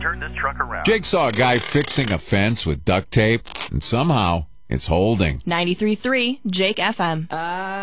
turn this truck around. Jake saw a guy fixing a fence with duct tape, and somehow it's holding. 93.3 Jake FM.